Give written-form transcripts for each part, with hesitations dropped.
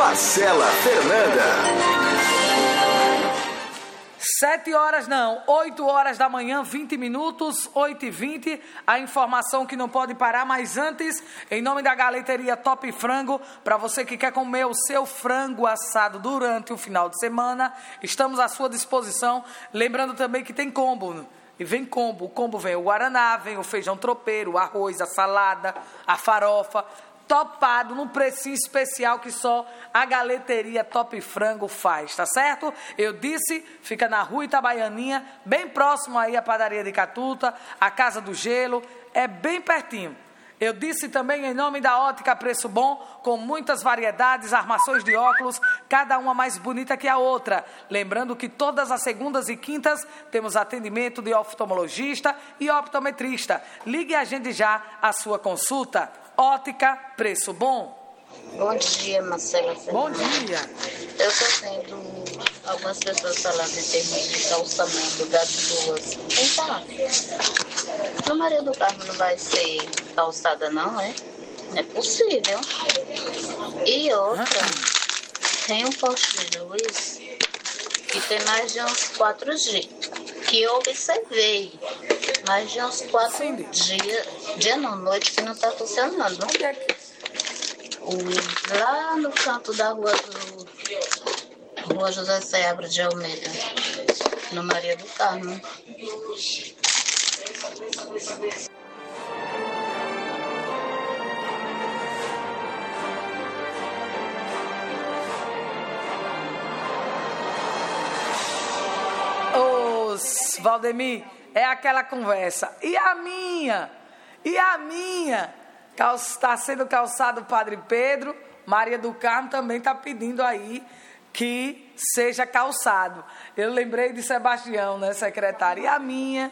Marcela Fernanda. 8 horas da manhã, 20 minutos, 8h20. A informação que não pode parar, mas antes, em nome da Galeteria Top Frango, para você que quer comer o seu frango assado durante o final de semana, estamos à sua disposição. Lembrando também que tem combo. E vem combo. O combo vem o guaraná, vem o feijão tropeiro, o arroz, a salada, a farofa. Topado num precinho especial que só a Galeteria Top Frango faz, tá certo? Eu disse, fica na Rua Itabaianinha, bem próximo aí à padaria de Catuta, a Casa do Gelo, é bem pertinho. Eu disse também em nome da Ótica Preço Bom, com muitas variedades, armações de óculos, cada uma mais bonita que a outra. Lembrando que todas as segundas e quintas temos atendimento de oftalmologista e optometrista. Ligue e agende já a sua consulta. Ótica Preço Bom. Bom dia, Marcela Fernanda. Bom dia. Eu estou vendo algumas pessoas falando em termos de calçamento das ruas. Então, no Maria do Carmo não vai ser calçada não, é? Não é possível. E outra, tem um poste de luz que tem mais de uns 4 dias, que eu observei. Mais de uns 4 dias, dia não, noite, que não está funcionando. Lá no canto da rua José Seabra de Almeida, no Maria do Carmo. Valdemir, é aquela conversa. E a minha? Está sendo calçado o Padre Pedro. Maria do Carmo também está pedindo aí que seja calçado. Eu lembrei de Sebastião, né, secretário? E a minha?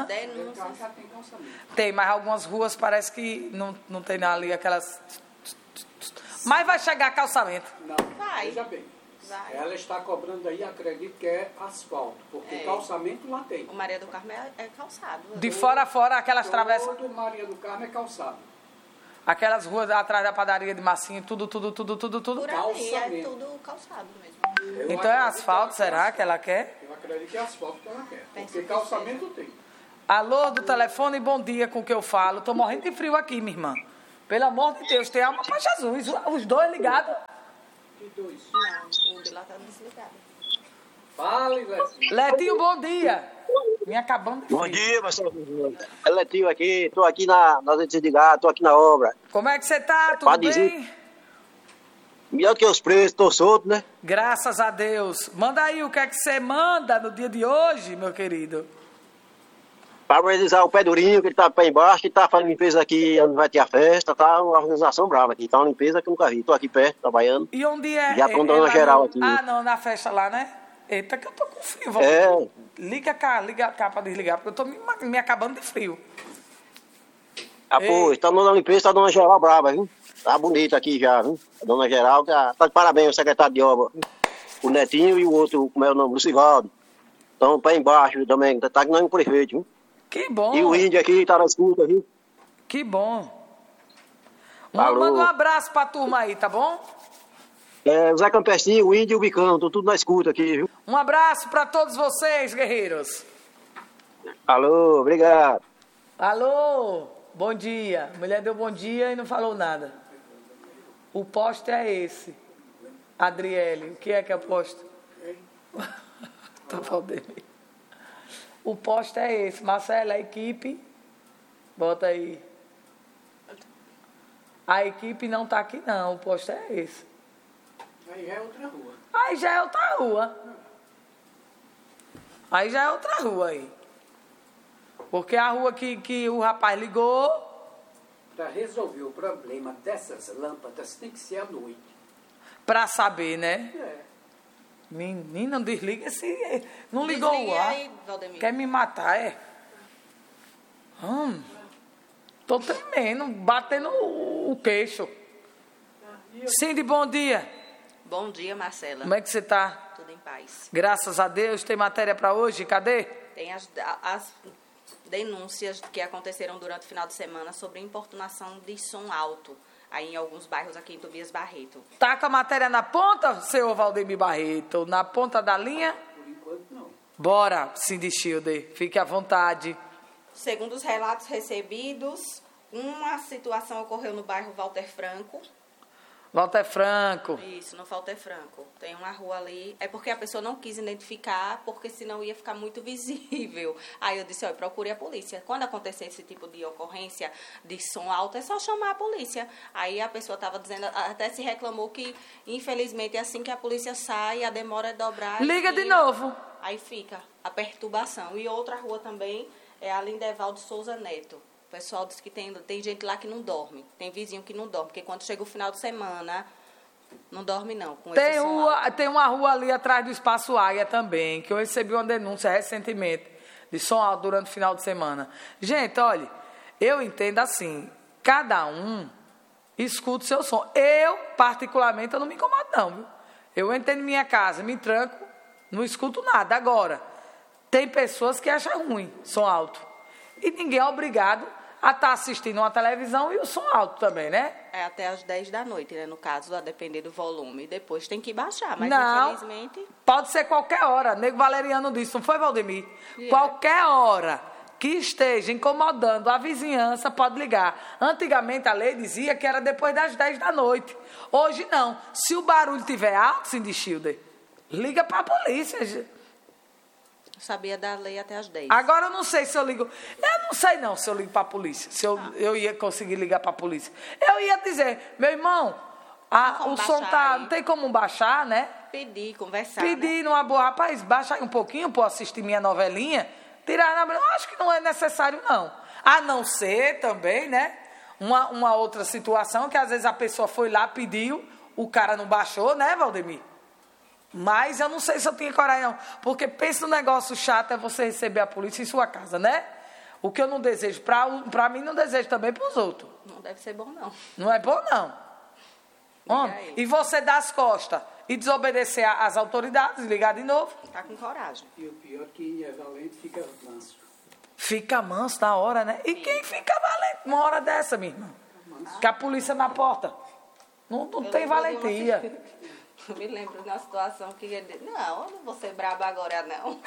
Tem, mas algumas ruas parece que não tem ali aquelas... Mas vai chegar calçamento. Não, veja bem. Ela está cobrando aí, acredito que é asfalto, porque calçamento lá tem. O Maria do Carmo é calçado. De fora a fora, aquelas travessas... Todo Maria do Carmo é calçado. Aquelas ruas atrás da padaria de Massinho, tudo. Por ali é tudo calçado mesmo. Então é asfalto, será que ela quer? Eu acredito que é asfalto que ela quer, porque calçamento tem. Alô, do telefone, bom dia com o que eu falo. Tô morrendo de frio aqui, minha irmã. Pelo amor de Deus, tem alma pra Jesus. Os dois ligados. Que dois? Não, o de lá tá desligado. Fale, Letinho. Letinho, bom dia. Me acabando de frio. Bom dia, Marcelo. É Letinho aqui, tô aqui nas agências de gado, tô aqui na obra. Como é que você tá? Tudo Pode bem? dizer. Melhor do que os preços, tô solto, né? Graças a Deus. Manda aí o que é que você manda no dia de hoje, meu querido. Parabenizar o Pé Durinho, que ele tá pé embaixo, que tá fazendo limpeza aqui onde vai ter a festa, tá uma organização brava aqui, tá uma limpeza que eu nunca vi. Tô aqui perto, trabalhando. E onde é? Já tô dando uma geral aqui. Ah, não, na festa lá, né? Eita, que eu tô com frio. Liga cá pra desligar, porque eu tô me acabando de frio. Ah, pois, tá dando uma limpeza, tá dando uma geral brava, viu? Tá bonito aqui já, viu? A dona geral, tá de parabéns, o secretário de obra. O Netinho e o outro, como é o nome? Lucivaldo. Então, pé embaixo também, tá que não é um prefeito, viu? Que bom. E o índio aqui tá na escuta, viu? Que bom. Alô. Manda um abraço pra turma aí, tá bom? O Zé Campestinho, o índio e o Bicão, tô tudo na escuta aqui, viu? Um abraço pra todos vocês, guerreiros. Alô, obrigado. Alô, bom dia. A mulher deu bom dia e não falou nada. O poste é esse. Adriele, o que é o poste? Tô falando. O poste é esse. Marcela, a equipe. Bota aí. A equipe não tá aqui não. O poste é esse. Aí já é outra rua. Aí já é outra rua aí. Porque a rua que o rapaz ligou... Para resolver o problema dessas lâmpadas tem que ser à noite. Pra saber, né? É. Menina, não desliga esse... Não ligou o ar. Aí, Valdemir. Quer me matar, é? Tô tremendo, batendo o queixo. Cindy, bom dia. Bom dia, Marcela. Como é que você tá? Tudo em paz. Graças a Deus. Tem matéria pra hoje? Cadê? Tem as denúncias que aconteceram durante o final de semana sobre importunação de som alto aí em alguns bairros aqui em Tobias Barreto. Tá com a matéria na ponta, senhor Valdemir Barreto? Na ponta da linha? Por enquanto, não. Bora, Cindy Schilder, fique à vontade. Segundo os relatos recebidos, uma situação ocorreu no bairro Walter Franco. Walter Franco. Isso, no Walter Franco. Tem uma rua ali. É porque a pessoa não quis identificar, porque senão ia ficar muito visível. Aí eu disse, olha, procure a polícia. Quando acontecer esse tipo de ocorrência de som alto, é só chamar a polícia. Aí a pessoa estava dizendo, até se reclamou que, infelizmente, assim que a polícia sai, a demora é dobrar. Liga de novo. Aí fica a perturbação. E outra rua também é a Lindeval de Souza Neto. O pessoal diz que tem gente lá que não dorme. Tem vizinho que não dorme. Porque quando chega o final de semana, não dorme não. Com esse som alto. Tem uma rua ali atrás do Espaço Águia também, que eu recebi uma denúncia recentemente de som alto durante o final de semana. Gente, olha, eu entendo assim, cada um escuta o seu som. Eu, particularmente, eu não me incomodo não, viu? Eu entro em minha casa, me tranco, não escuto nada. Agora, tem pessoas que acham ruim som alto. E ninguém é obrigado a estar assistindo uma televisão e o som alto também, né? É até às 10 da noite, né? No caso, a depender do volume. Depois tem que baixar, mas não, infelizmente... Pode ser qualquer hora. Nego Valeriano disse, não foi, Valdemir? Yeah. Qualquer hora que esteja incomodando a vizinhança, pode ligar. Antigamente a lei dizia que era depois das 10 da noite. Hoje não. Se o barulho estiver alto, Cindy Schilder, liga para a polícia. Eu sabia da lei até as 10. Agora eu não sei se eu ligo. Eu não sei não se eu ligo para a polícia. Se eu ia conseguir ligar para a polícia. Eu ia dizer, meu irmão, o som tá. Não tem como baixar, né? Pedir, conversar. Pedir numa boa. Rapaz, baixa aí um pouquinho para eu assistir minha novelinha. Tirar na. Eu acho que não é necessário, não. A não ser também, né? Uma outra situação que às vezes a pessoa foi lá, pediu, o cara não baixou, né, Valdemir? Mas eu não sei se eu tinha coragem, não. Porque pensa no negócio chato é você receber a polícia em sua casa, né? O que eu não desejo pra mim, não desejo também pros outros. Não deve ser bom, não. Não é bom, não. E você dar as costas e desobedecer às autoridades, ligar de novo. Tá com coragem. E o pior é que é valente, fica manso. Fica manso na hora, né? E quem fica valente uma hora dessa, minha irmã? Que a polícia na porta. Não tem valentia. Eu me lembro de uma situação que ele disse, não, eu não vou ser braba agora, não.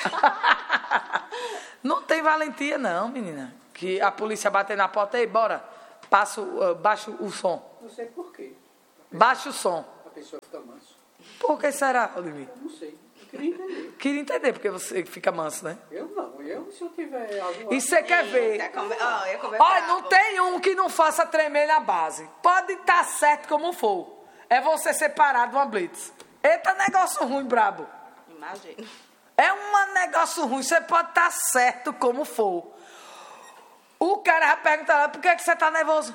Não tem valentia, não, menina. Que a polícia bater na porta, ei, bora, baixa o som. Não sei por quê. Baixa o som. A pessoa fica manso. Por que será, Olivia? Eu não sei. Eu queria entender. Queria entender porque você fica manso, né? Eu não. Se eu tiver alguma... E você quer ver? Olha, não tem um que não faça tremer na base. Pode estar certo como for. É você separar de uma blitz. Eita, negócio ruim, brabo. Imagina. É um negócio ruim. Você pode estar certo como for. O cara já pergunta lá, por que você está nervoso?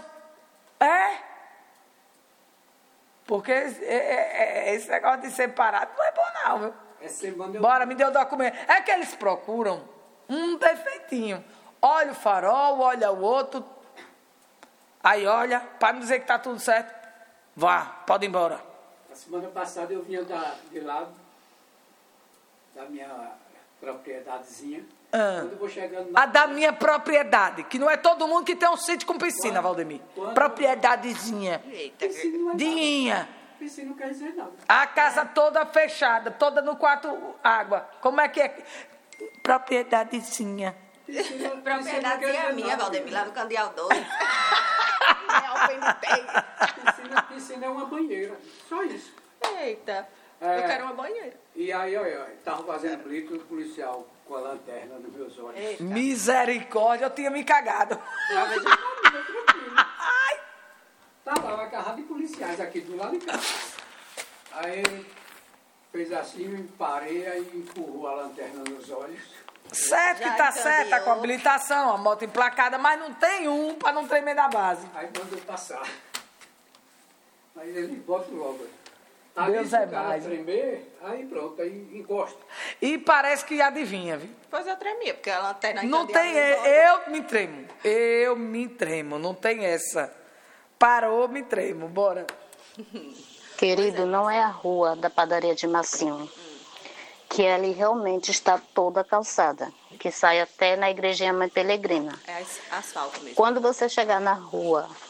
Porque esse negócio de separado não é bom, não, viu? Bora, me dê o documento. É que eles procuram um defeitinho. Olha o farol, olha o outro. Aí olha, para não dizer que está tudo certo. Vá, pode ir embora. A semana passada eu vinha de lado da minha propriedadezinha. Quando eu vou chegando a da minha propriedade, que não é todo mundo que tem um sítio com piscina, Valdemir. Propriedadezinha. Eita, Dinha. Piscina não quer dizer nada. A casa toda fechada, toda no quarto água. Como é que é? Propriedadezinha. Propriedadezinha minha, Valdemir, lá no Candial 2. Piscina é uma banheira, só isso. Eita, eu quero uma banheira. E aí, olha, estava fazendo blitz, o policial com a lanterna nos meus olhos. Eita. Misericórdia, eu tinha me cagado. Estava uma carrada de policiais aqui do lado de casa. Aí ele fez assim, parei, aí empurrou a lanterna nos olhos. Certo que tá certo, tá com habilitação, a moto emplacada, mas não tem um para não tremer na base. Aí mandou passar. Aí ele bota logo. Deus é mais. Tremer, aí pronto, aí encosta. E parece que adivinha, viu? Pois eu tremia, porque a lanterna... Não tem, eu me tremo, não tem essa. Parou, me tremo, bora. Querido, não é a rua da padaria de Massinho, que ali realmente está toda calçada, que sai até na igrejinha Mãe Pelegrina. É asfalto mesmo. Quando você chegar na rua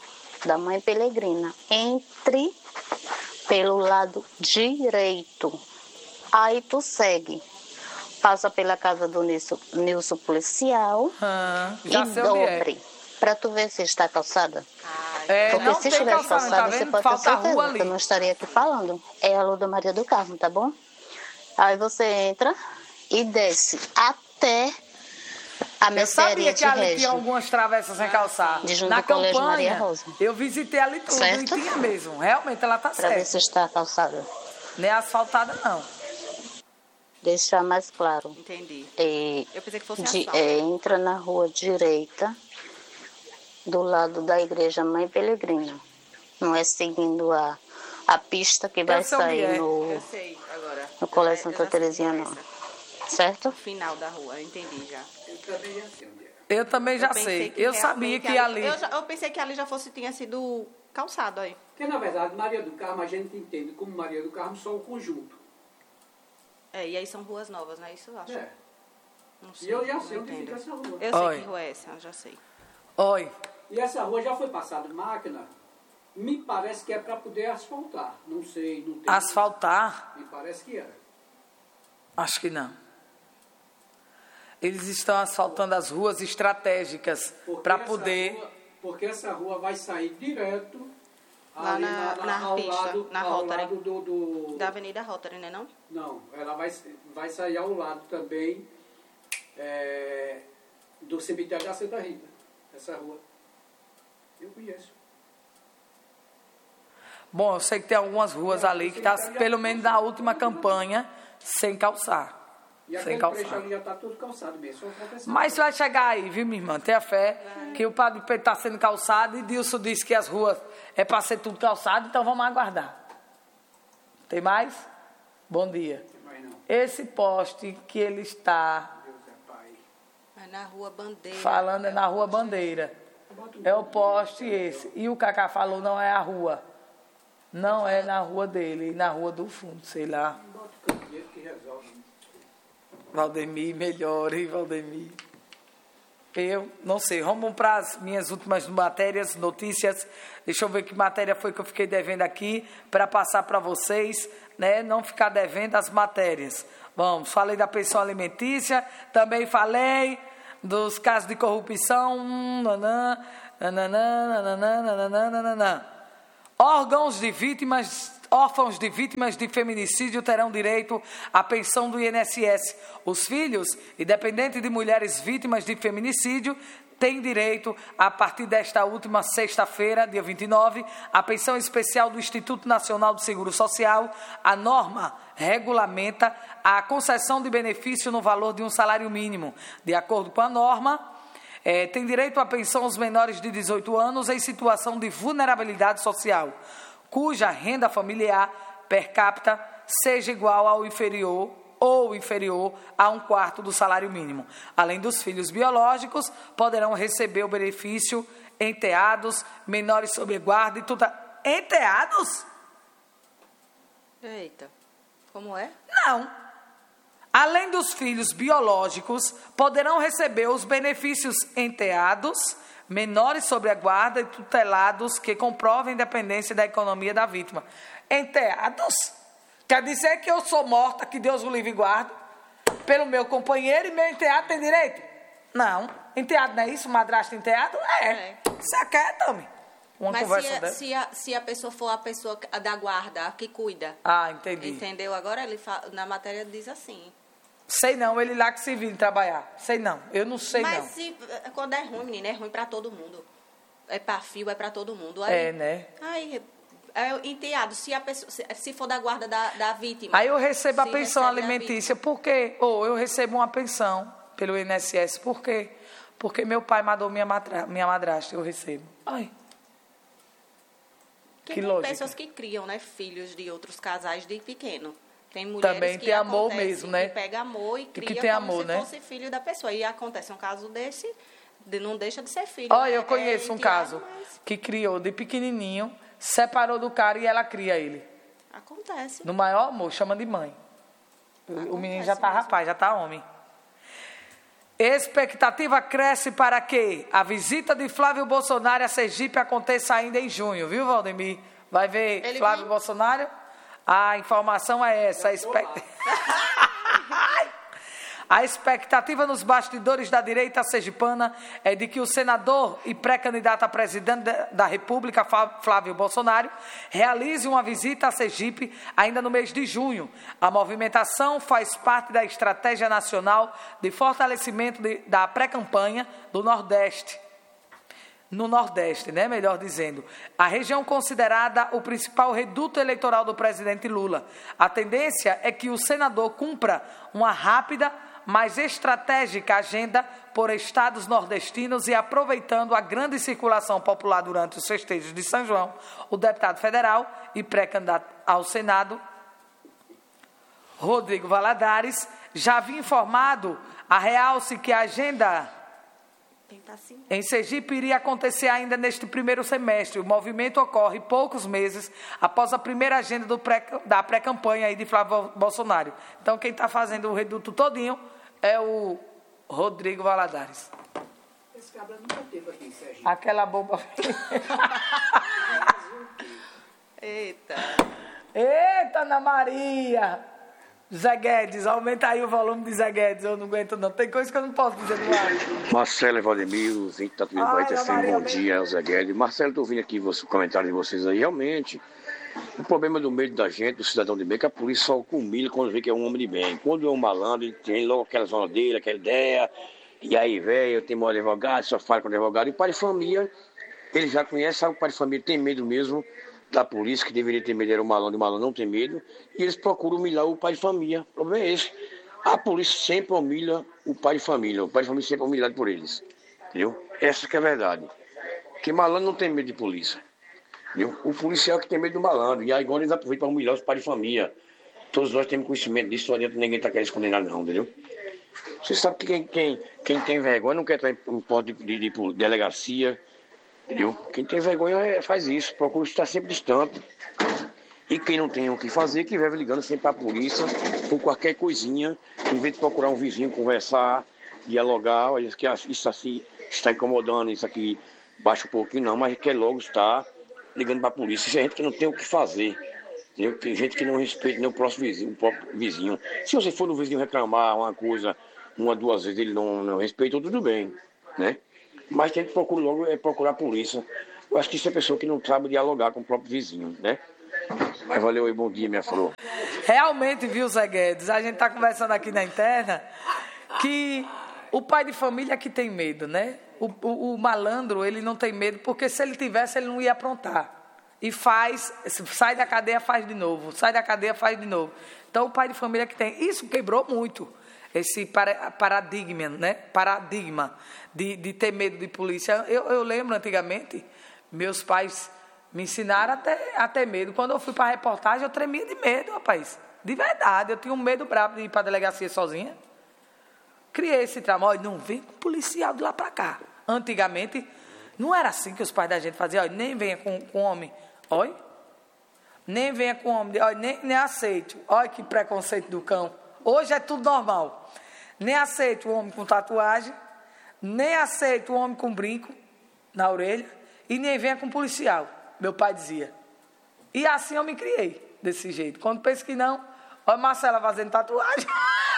da Mãe Pelegrina. Entre pelo lado direito. Aí tu segue. Passa pela casa do Nilson Policial já e sei onde é. dobre. Pra tu ver se está calçada. Porque não se tem estiver calçamento, calçada, tá você vendo? pode ter Falta a rua certeza ali. que eu não estaria aqui falando. É a Lua da Maria do Carmo, tá bom? Aí você entra e desce até a Eu sabia mercearia que de ali tinha Régio. algumas travessas sem calçar. De junto Na ao Colégio Maria campanha, Rosa. eu visitei ali tudo Certo? e tinha mesmo. Realmente, ela tá Pra ver se certa. está calçada. Nem asfaltada, não. Deixar mais claro. Entendi. É, Eu pensei que fosse asfalto. entra na rua direita, do lado da igreja Mãe Pelegrina. Não é seguindo a pista que vai sei onde sair é. Eu sei agora. no Colégio Eu Santa já sei Terezinha, qual é não. essa. Certo? O final da rua, eu entendi já. Eu também já sei onde é. Eu também já pensei sei. que Eu sabia realmente que ali... Eu pensei que ali já tinha sido calçado aí. Porque, na verdade, Maria do Carmo, a gente entende como Maria do Carmo só o conjunto. E aí são ruas novas, né? Isso eu acho. É. Não E sei. eu já não sei onde entendo. fica essa rua. Eu sei Oi. que rua é essa, eu já sei. Oi. E essa rua já foi passada máquina, me parece que é para poder asfaltar. Não sei, não tem. Asfaltar? Me parece que era. Acho que não. Eles estão asfaltando as ruas estratégicas para essa poder... rua- porque essa rua vai sair direto Lá ali na ao pista, lado, na ao Rotary. lado do... Da Avenida Rotary, né não? Não, ela vai sair ao lado também do cemitério da Santa Rita. Essa rua. Eu conheço. Bom, eu sei que tem algumas ruas ali que está, pelo menos na última campanha, sem calçar. E Sem aquele trecho calçar. ali já está tudo calçado mesmo. Só falta essa Mas vai chegar aí, viu, minha irmã? Tenha fé que o Padre Pedro está sendo calçado e Dilson disse que as ruas é para ser tudo calçado, então vamos aguardar. Tem mais? Bom dia. mais não. Esse poste que ele está Deus é Pai. É na Rua Bandeira. falando é na Rua Bandeira. É o poste esse. E o Cacá falou não é a rua. Não é na rua dele, na rua do fundo, sei lá. Bota o candeeiro que resolve. Valdemir, melhore, Valdemir. Eu não sei. Vamos para as minhas últimas matérias, notícias. Deixa eu ver que matéria foi que eu fiquei devendo aqui para passar para vocês, né? Não ficar devendo as matérias. Vamos, falei da pensão alimentícia, também falei dos casos de corrupção. Órfãos de vítimas de feminicídio terão direito à pensão do INSS. Os filhos e dependentes de mulheres vítimas de feminicídio têm direito, a partir desta última sexta-feira, dia 29, à pensão especial do Instituto Nacional do Seguro Social. A norma regulamenta a concessão de benefício no valor de um salário mínimo. De acordo com a norma, tem direito à pensão os menores de 18 anos em situação de vulnerabilidade social, cuja renda familiar per capita seja igual ao inferior ou inferior a 1/4 do salário mínimo. Além dos filhos biológicos, poderão receber o benefício enteados, menores sob guarda e tudo. Enteados? Eita, como é? Não. Além dos filhos biológicos, poderão receber os benefícios enteados, menores sob a guarda e tutelados que comprovem a independência da economia da vítima. Enteados? Quer dizer que eu sou morta, que Deus o livre e guarde, pelo meu companheiro e meu enteado tem direito? Não. Enteado não é isso? Madrasto enteado? É. Você quer, Tami? Uma Mas conversa dessa? se a pessoa for a pessoa da guarda, a que cuida. Ah, entendi. Entendeu? Agora ele na matéria diz assim. Sei não, ele lá que se vira trabalhar. Sei não, eu não sei Mas não. quando é ruim, menina, é ruim pra todo mundo. É pra fio, é pra todo mundo. É, né? Aí, enteado, se a pessoa, se for da guarda da vítima. Aí eu recebo a se pensão recebe da alimentícia, vítima. por quê? Ou eu recebo uma pensão pelo INSS, por quê? Porque meu pai mandou minha madrasta, eu recebo. Ai, Que que tem lógica. pessoas que criam, né, filhos de outros casais de pequeno. Tem mulheres Também que tem amor acontece, mesmo, né? que pega amor e que cria tem como amor, se né? fosse filho da pessoa. E acontece um caso desse, não deixa de ser filho. Olha, né? eu conheço um enteado, caso mas que criou de pequenininho, separou do cara e ela cria ele. acontece. No maior amor, chama de mãe. O menino já tá mesmo. rapaz, já tá homem. Expectativa cresce para que a visita de Flávio Bolsonaro a Sergipe aconteça ainda em junho, viu, Valdemir? Vai ver Ele Flávio vem? Bolsonaro? A informação é essa. A expectativa nos bastidores da direita sergipana é de que o senador e pré-candidato a presidente da República, Flávio Bolsonaro, realize uma visita a Sergipe ainda no mês de junho. A movimentação faz parte da estratégia nacional de fortalecimento da pré-campanha do Nordeste. No Nordeste, né? Melhor dizendo. A região considerada o principal reduto eleitoral do presidente Lula. A tendência é que o senador cumpra uma rápida, mas estratégica agenda por estados nordestinos e aproveitando a grande circulação popular durante os festejos de São João, o deputado federal e pré-candidato ao Senado, Rodrigo Valadares, já havia informado a Realce que a agenda em Sergipe iria acontecer ainda neste primeiro semestre. O movimento ocorre poucos meses após a primeira agenda da pré-campanha aí de Flávio Bolsonaro. Então, quem está fazendo o reduto todinho é o Rodrigo Valadares. Esse cabra nunca teve aqui em Sergipe. Aquela bomba. Eita. Eita, Ana Maria! Zé Guedes, aumenta aí o volume de Zé Guedes, eu não aguento não. Tem coisa que eu não posso dizer no ar. Marcelo e Valdemir, os 20 tá tudo bem, assim, bom dia, Zé Guedes. Marcelo, estou ouvindo aqui o comentário de vocês aí, realmente. O problema do medo da gente, do cidadão de bem, é que a polícia só humilha quando vê que é um homem de bem. Quando é um malandro, ele tem logo aquela zona dele, aquela ideia, e aí, velho, eu tenho um advogado, só falo com o advogado. E o pai de família, ele já conhece, sabe que o pai de família tem medo mesmo da polícia, que deveria ter medo era o malandro não tem medo, e eles procuram humilhar o pai de família. O problema é esse. A polícia sempre humilha o pai de família sempre é humilhado por eles. Entendeu? Essa que é a verdade. Porque malandro não tem medo de polícia. Entendeu? O policial que tem medo do malandro, e aí agora eles aproveitam para humilhar os pais de família. Todos nós temos conhecimento disso, não adianta ninguém estar querendo esconder nada não, entendeu? Você sabe que quem tem vergonha não quer estar em porta de delegacia, entendeu? Quem tem vergonha faz isso, procura estar sempre distante. E quem não tem o que fazer, que vive ligando sempre para a polícia por qualquer coisinha, em vez de procurar um vizinho, conversar, dialogar, olha, que isso assim está incomodando, isso aqui baixa um pouquinho, não, mas quer logo estar ligando para a polícia. Isso é gente que não tem o que fazer, entendeu? Tem gente que não respeita nem o próprio vizinho. Se você for no vizinho reclamar uma coisa, uma, duas vezes ele não respeita, tudo bem, né? Mas tem que procurar logo procurar a polícia. Eu acho que isso é pessoa que não sabe dialogar com o próprio vizinho, né? Mas valeu aí, bom dia, minha flor. Realmente, viu, Zé Guedes? A gente está conversando aqui na interna que o pai de família que tem medo, né? O malandro, ele não tem medo, porque se ele tivesse, ele não ia aprontar. E sai da cadeia, faz de novo. Sai da cadeia, faz de novo. Então, o pai de família que tem... Isso quebrou muito esse paradigma, né? Paradigma de ter medo de polícia. Eu lembro, antigamente, meus pais me ensinaram a ter medo. Quando eu fui para a reportagem, eu tremia de medo, rapaz. De verdade, eu tinha um medo bravo de ir para a delegacia sozinha. Criei esse trauma. Olha, não vem com policial de lá para cá. Antigamente, não era assim que os pais da gente faziam. Olha, nem venha com homem. Olha, nem venha com homem. Olha, nem aceite. Olha que preconceito do cão. Hoje é tudo normal. Nem aceito o homem com tatuagem, nem aceito o homem com brinco na orelha, e nem venha com policial, meu pai dizia. E assim eu me criei, desse jeito. Quando penso que não, olha Marcela fazendo tatuagem.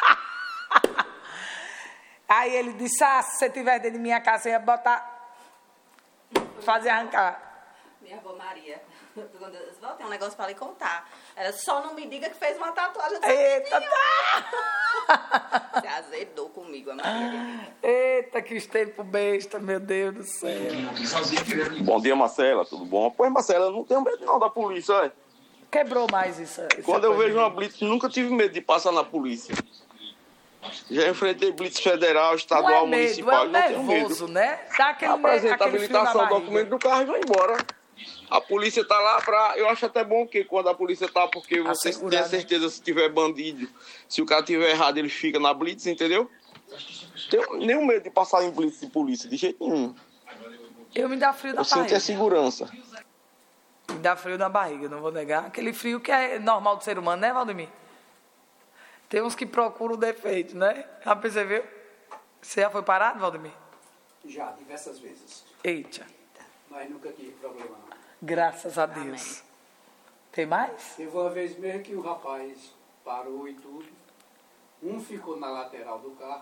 Aí ele disse, se você estiver dentro de minha casa, você ia botar, fazer arrancar. Minha avó Maria, tem um negócio para lhe contar. Era só não me diga que fez uma tatuagem. Eita, Você azedou comigo, a Maria. Eita, que tempo besta, meu Deus do céu. Bom dia, Marcela, tudo bom? Pois, Marcela, eu não tenho medo não da polícia, é? Quebrou mais isso. Quando eu vejo uma blitz, nunca tive medo de passar na polícia. Já enfrentei blitz federal, estadual, não é medo, municipal, é não tenho nervoso, medo. né? Dá aquele apresenta a aquele frio na habilitação, barriga. documento do carro e vai embora. A polícia tá lá pra... Eu acho até bom que quando a polícia tá, porque você tem a certeza se tiver bandido, se o cara tiver errado, ele fica na blitz, entendeu? Tenho nenhum medo de passar em blitz de polícia, de jeito nenhum. Eu me dá frio na Eu sinto barriga. a segurança. Me dá frio na barriga, não vou negar. Aquele frio que é normal do ser humano, né, Valdemir? Tem uns que procuram o defeito, né? Já percebeu? Você já foi parado, Valdemir? Já, diversas vezes. Eita. Mas nunca tive problema, não. Graças a Deus. Amém. Tem mais? Teve uma vez mesmo que o rapaz parou e tudo. Um ficou na lateral do carro.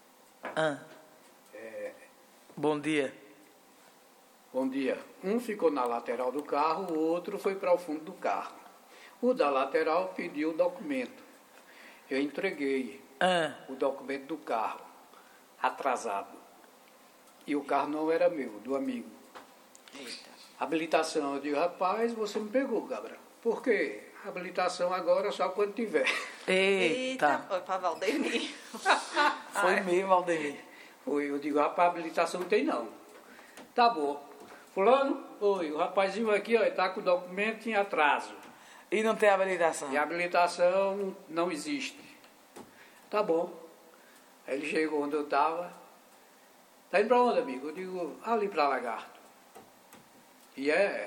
Bom dia. Bom dia. Um ficou na lateral do carro, o outro foi para o fundo do carro. O da lateral pediu o documento. Eu entreguei o documento do carro, atrasado. E o carro não era meu, do amigo. Habilitação, eu digo, rapaz, você me pegou, cabra. Por quê? Habilitação agora só quando tiver. Eita. Foi para Valdemir. Foi mesmo, Valdemir. Foi, eu digo, rapaz, habilitação não tem não. Tá bom. Fulano, oi, o rapazinho aqui, ó, tá com o documento em atraso. E não tem habilitação? E a habilitação não existe. Tá bom. Aí ele chegou onde eu estava. Tá indo pra onde, amigo? Eu digo, ali pra Lagarto. E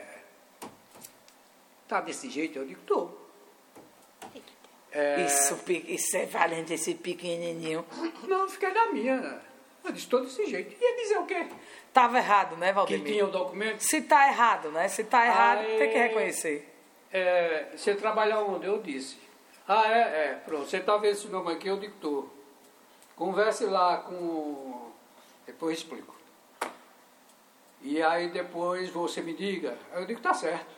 tá desse jeito? Eu digo, tô. Isso é valente, esse pequenininho. Não, fiquei na minha, né? Eu disse, tô desse jeito. Ia dizer o quê? Tava errado, né, Que Valdemir? tinha o documento? Se tá errado, né? Se tá errado, Aí- tem que reconhecer. Você trabalha onde? Eu disse. Pronto. Você tá vendo esse nome aqui? Eu digo, tô. Converse lá com... Depois eu explico. E aí depois você me diga. Eu digo, tá certo.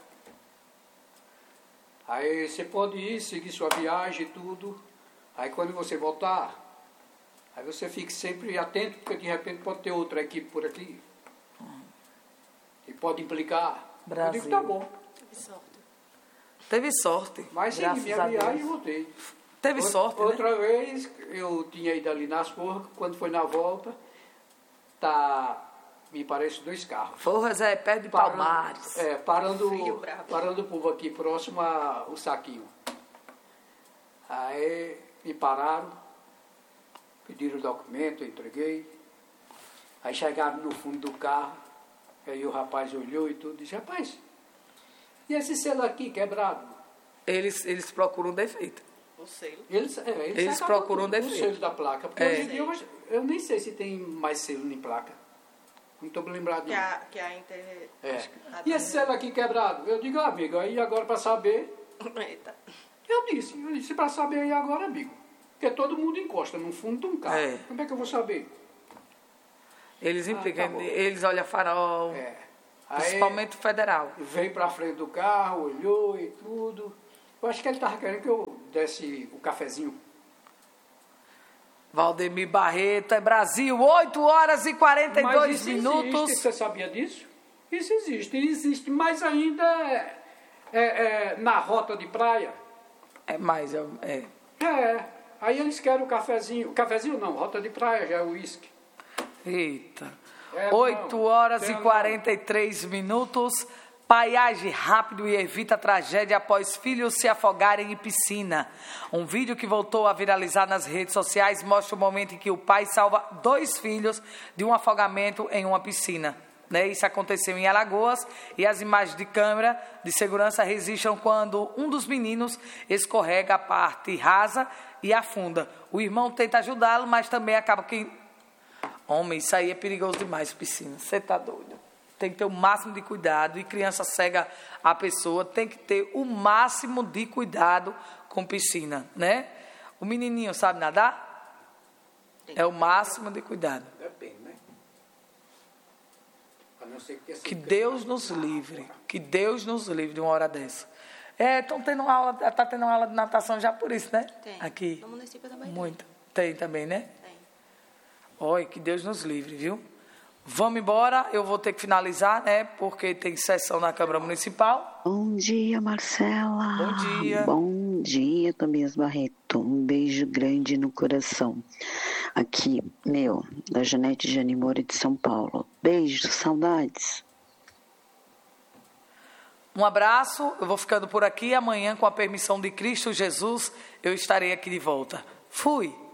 Aí você pode ir, seguir sua viagem e tudo. Aí quando você voltar, aí você fique sempre atento, porque de repente pode ter outra equipe por aqui. E pode implicar. Brasil. Eu digo, tá bom. Teve sorte. Mas segui graças minha a viagem e Deus. voltei. Teve sorte, né? Outra vez, eu tinha ido ali nas forcas, quando foi na volta, me parece 2 carros. Forras é perto de Palmares. Frio, bravo. Parando o povo aqui próximo ao Saquinho. Aí me pararam, pediram o documento, eu entreguei. Aí chegaram no fundo do carro, aí o rapaz olhou e tudo, disse, rapaz, e esse selo aqui quebrado? Eles procuram defeito. O selo. Eles Eles procuram o defeito. selo da placa, porque É. hoje em dia eu nem sei se tem mais selo em placa. Não estou lembrado. Que a Inter... E esse selo aqui quebrado? Eu digo, amigo, aí agora para saber, Eita. eu disse para saber aí agora, amigo. Porque todo mundo encosta no fundo de um carro. É. Como é que eu vou saber? Eles implicam, tá bom. eles olham farol, Aí principalmente o federal. veio para frente do carro, olhou e tudo. Eu acho que ele estava querendo que eu desse o cafezinho. Valdemir Barreto, é Brasil, 8 horas e 42 Mas isso minutos. existe, você sabia disso? Isso existe, mas ainda na rota de praia. É mais, Aí eles querem o cafezinho não, rota de praia já é o uísque. Eita. É, 8 não, horas tem e não. 43 minutos. Pai age rápido e evita tragédia após filhos se afogarem em piscina. Um vídeo que voltou a viralizar nas redes sociais mostra o momento em que o pai salva 2 filhos de um afogamento em uma piscina. Isso aconteceu em Alagoas e as imagens de câmera de segurança registram quando um dos meninos escorrega a parte rasa e afunda. O irmão tenta ajudá-lo, mas também acaba que... Homem, isso aí é perigoso demais, piscina. Você tá doido? Tem que ter o máximo de cuidado. E criança cega a pessoa tem que ter o máximo de cuidado com piscina, né? O menininho sabe nadar? É o máximo de cuidado. Depende, né? A não ser Que Deus nos livre. Que Deus nos livre de uma hora dessa. Estão tendo aula, tá tendo aula de natação já por isso, né? Tem. Aqui. No município também Muito. Tem também, né? tem. Oi, que Deus nos livre, viu? Vamos embora, eu vou ter que finalizar, né? Porque tem sessão na Câmara Municipal. Bom dia, Marcela. Bom dia. Bom dia, Tobias Barreto. Um beijo grande no coração. Aqui, da Janete Jane Moura de São Paulo. Beijo, saudades. Um abraço, eu vou ficando por aqui. Amanhã, com a permissão de Cristo Jesus, eu estarei aqui de volta. Fui!